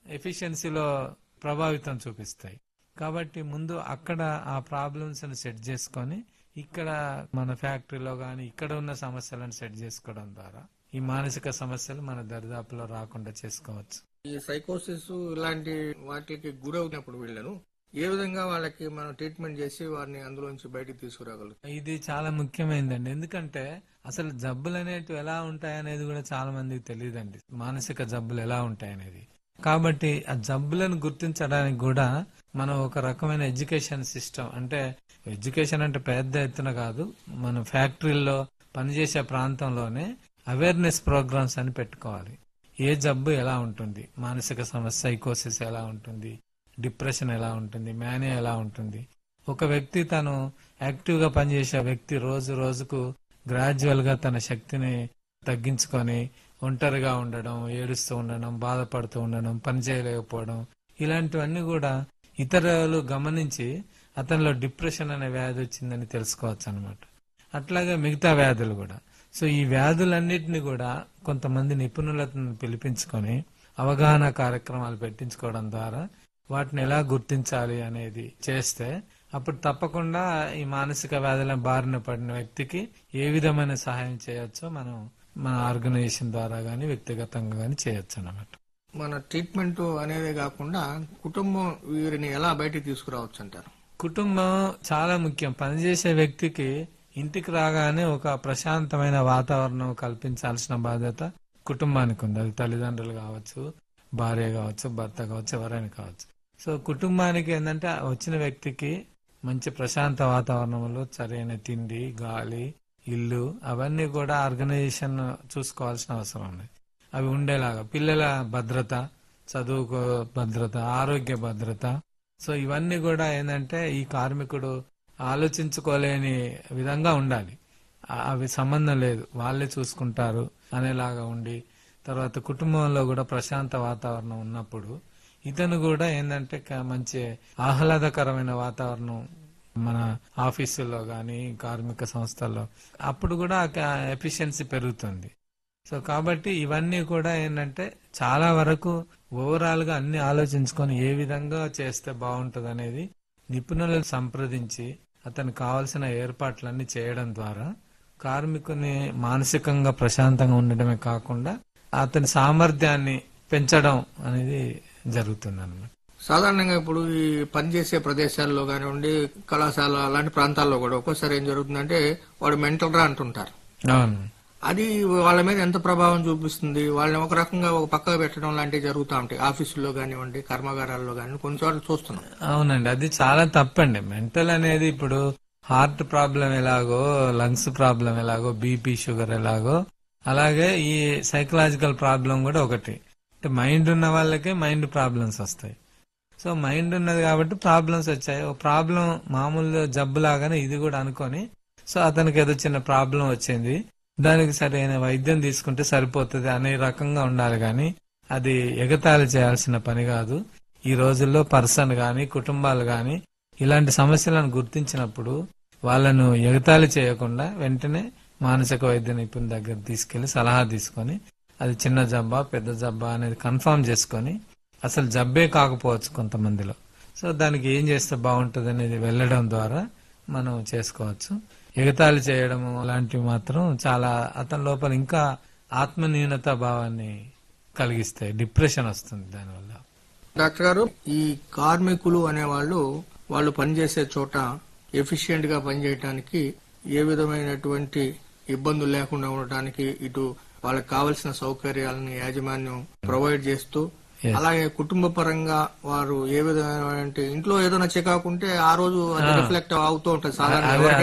ఎఫిషియన్సీలో ప్రభావితం చూపిస్తాయి. కాబట్టి ముందు అక్కడ ఆ ప్రాబ్లమ్స్ ని సెట్ చేసుకొని ఇక్కడ మన ఫ్యాక్టరీలో గాని ఇక్కడ ఉన్న సమస్యలను సెట్ చేసుకోవడం ద్వారా ఈ మానసిక సమస్యలు మన దరిదాపులో రాకుండా చేసుకోవచ్చు. ఈ సైకోసిస్ ఇలాంటి వాటికి గురవునప్పుడు వీళ్ళను ఏ విధంగా వాళ్ళకి మనం ట్రీట్మెంట్ చేసి వారిని అందులోంచి బయటికి తీసుకురాగలుగుతాం? ఇది చాలా ముఖ్యమైనదండి. ఎందుకంటే అసలు జబ్బులు అనేటివి ఎలా ఉంటాయనేది కూడా చాలా మందికి తెలియదండి, మానసిక జబ్బులు ఎలా ఉంటాయనేది. కాబట్టి ఆ జబ్బులను గుర్తించడానికి కూడా మనం ఒక రకమైన ఎడ్యుకేషన్ సిస్టమ్, అంటే ఎడ్యుకేషన్ అంటే పెద్ద ఎత్తున కాదు, మన ఫ్యాక్టరీల్లో పనిచేసే ప్రాంతంలోనే అవేర్నెస్ ప్రోగ్రామ్స్ అని పెట్టుకోవాలి. ఏ జబ్బు ఎలా ఉంటుంది, మానసిక సమస్య సైకోసిస్ ఎలా ఉంటుంది, డిప్రెషన్ ఎలా ఉంటుంది, మేనియా ఎలా ఉంటుంది. ఒక వ్యక్తి తను యాక్టివ్ గా పనిచేసే వ్యక్తి రోజు రోజుకు గ్రాడ్యువల్ గా తన శక్తిని తగ్గించుకొని ఒంటరిగా ఉండడం, ఏడుస్తూ ఉండడం, బాధపడుతూ ఉండడం, పని చేయలేకపోవడం, ఇలాంటివన్నీ కూడా ఇతరులు గమనించి అతనిలో డిప్రెషన్ అనే వ్యాధి వచ్చిందని తెలుసుకోవచ్చు అనమాట. అట్లాగే మిగతా వ్యాధులు కూడా. సో ఈ వ్యాధులన్నిటిని కూడా కొంతమంది నిపుణులను పిలిపించుకొని అవగాహన కార్యక్రమాలు పెట్టించుకోవడం ద్వారా వాటిని ఎలా గుర్తించాలి అనేది చేస్తే అప్పుడు తప్పకుండా ఈ మానసిక వ్యాధుల బారిన పడిన వ్యక్తికి ఏ విధమైన సహాయం చేయొచ్చో మనం మన ఆర్గనైజేషన్ ద్వారా గానీ వ్యక్తిగతంగా గానీ చేయొచ్చు అన్నమాట. మన ట్రీట్మెంట్ అనేది కాకుండా కుటుంబం వీరిని ఎలా బయటికి తీసుకురావచ్చు అంటారు? కుటుంబం చాలా ముఖ్యం. పనిచేసే వ్యక్తికి ఇంటికి రాగానే ఒక ప్రశాంతమైన వాతావరణం కల్పించాల్సిన బాధ్యత కుటుంబానికి ఉంది. అది తల్లిదండ్రులు కావచ్చు, భార్య కావచ్చు, భర్త కావచ్చు, ఎవరైనా కావచ్చు. సో కుటుంబానికి ఏంటంటే వచ్చిన వ్యక్తికి మంచి ప్రశాంత వాతావరణంలో సరైన తిండి, గాలి, ఇల్లు అవన్నీ కూడా ఆర్గనైజేషన్ చూసుకోవాల్సిన అవసరం ఉంది. అవి ఉండేలాగా పిల్లల భద్రత, చదువుకు భద్రత, ఆరోగ్య భద్రత. సో ఇవన్నీ కూడా ఏంటంటే ఈ కార్మికుడు ఆలోచించుకోలేని విధంగా ఉండాలి. అవి సంబంధం లేదు, వాళ్ళే చూసుకుంటారు అనేలాగా ఉండి, తర్వాత కుటుంబంలో కూడా ప్రశాంత వాతావరణం ఉన్నప్పుడు ఇతను కూడా ఏంటంటే మంచి ఆహ్లాదకరమైన వాతావరణం మన ఆఫీసుల్లో గాని కార్మిక సంస్థల్లో, అప్పుడు కూడా ఎఫిషియన్సీ పెరుగుతుంది. సో కాబట్టి ఇవన్నీ కూడా ఏంటంటే చాలా వరకు ఓవరాల్ గా అన్ని ఆలోచించుకొని ఏ విధంగా చేస్తే బాగుంటది అనేది నిపుణులను సంప్రదించి అతనికి కావాల్సిన ఏర్పాట్లన్నీ చేయడం ద్వారా కార్మికుని మానసికంగా ప్రశాంతంగా ఉండడమే కాకుండా అతని సామర్థ్యాన్ని పెంచడం అనేది జరుగుతుంది అన్నమాట. సాధారణంగా ఇప్పుడు ఈ పనిచేసే ప్రదేశాల్లో కానివ్వండి, కళాశాల అలాంటి ప్రాంతాల్లో కూడా ఒక్కోసారి ఏం జరుగుతుందంటే వాడు మెంటల్ రా అంటుంటారు. అవును, అది వాళ్ళ మీద ఎంత ప్రభావం చూపిస్తుంది? వాళ్ళని ఒక రకంగా ఒక పక్కకు పెట్టడం లాంటివి జరుగుతూ ఉంటాయి ఆఫీసుల్లో కానివ్వండి, కర్మాగారాల్లో కానివ్వండి, కొన్ని చోట్ల చూస్తున్నాం. అవునండి, అది చాలా తప్పండి. మెంటల్ అనేది ఇప్పుడు హార్ట్ ప్రాబ్లం ఎలాగో, లంగ్స్ ప్రాబ్లం ఎలాగో, బీపీ షుగర్ ఎలాగో, అలాగే ఈ సైకలాజికల్ ప్రాబ్లం కూడా ఒకటి. అంటే మైండ్ ఉన్న వాళ్ళకే మైండ్ ప్రాబ్లమ్స్ వస్తాయి. సో మైండ్ ఉన్నది కాబట్టి ప్రాబ్లమ్స్ వచ్చాయి. ఓ ప్రాబ్లం మామూలు జబ్బు లాగానే ఇది కూడా అనుకొని, సో అతనికి ఏదో చిన్న ప్రాబ్లం వచ్చింది, దానికి సరైన వైద్యం తీసుకుంటే సరిపోతుంది అనే రకంగా ఉండాలి. కానీ అది ఎగతాళి చేయాల్సిన పని కాదు. ఈ రోజుల్లో పర్సన్ గాని, కుటుంబాలు గాని ఇలాంటి సమస్యలను గుర్తించినప్పుడు వాళ్ళను ఎగతాళి చేయకుండా వెంటనే మానసిక వైద్య నిపుణుల దగ్గర తీసుకెళ్లి సలహా తీసుకొని అది చిన్న జబ్బా పెద్ద జబ్బా అనేది కన్ఫర్మ్ చేసుకొని, అసలు జబ్బే కాకపోవచ్చు కొంతమందిలో, సో దానికి ఏం చేస్తే బాగుంటుంది అనేది వెళ్ళడం ద్వారా మనం చేసుకోవచ్చు. ఎగతాళి చేయడము అలాంటివి మాత్రం చాలా అతని లోపల ఇంకా ఆత్మన్యూనత భావాన్ని కలిగిస్తాయి, డిప్రెషన్ వస్తుంది దానివల్ల. డాక్టర్ గారు, ఈ కార్మికులు అనేవాళ్ళు వాళ్ళు పనిచేసే చోట ఎఫిషియెంట్ గా పనిచేయడానికి ఏ విధమైనటువంటి ఇబ్బందులు లేకుండా ఉండటానికి ఇటు వాళ్ళకి కావలసిన సౌకర్యాలను యాజమాన్యం ప్రొవైడ్ చేస్తూ, అలాగే కుటుంబ పరంగా వారు ఏ విధమైన ఇంట్లో ఏదైనా చికాకుంటే ఆ రోజు అది రిఫ్లెక్ట్ అవుతూ ఉంటుంది సాధారణంగా.